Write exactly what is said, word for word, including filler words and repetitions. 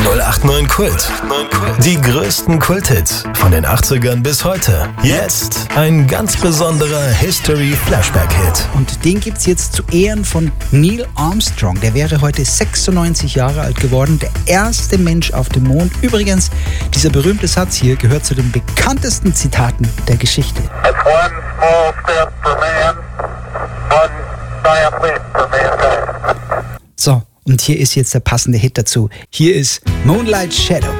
null acht neun Kult. Die größten Kulthits von den achtzigern bis heute. Jetzt ein ganz besonderer History-Flashback-Hit. Und den gibt's jetzt zu Ehren von Neil Armstrong. Der wäre heute sechsundneunzig Jahre alt geworden. Der erste Mensch auf dem Mond. Übrigens, dieser berühmte Satz hier gehört zu den bekanntesten Zitaten der Geschichte. It's one small step for man, one giant leap for mankind. So, und hier ist jetzt der passende Hit dazu. Hier ist Moonlight Shadow.